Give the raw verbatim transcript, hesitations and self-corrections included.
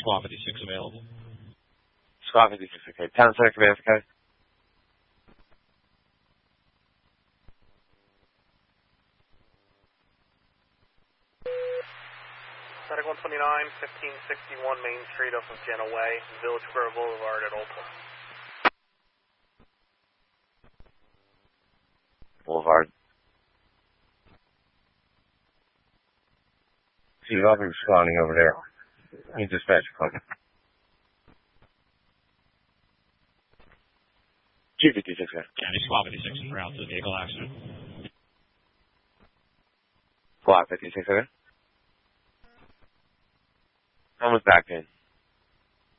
Squad fifty-six available. Squad fifty-six, okay. Town Center Command for code. Medic one twenty-nine, fifteen sixty-one Main Street off of Jenna Way, Village Square Boulevard at Oldham. Boulevard. See, I'll be responding over there. I need dispatch appointment. G fifty-six, guys. County Squad fifty-six, en route to the vehicle accident. Squad fifty-six, okay. Someone's back in.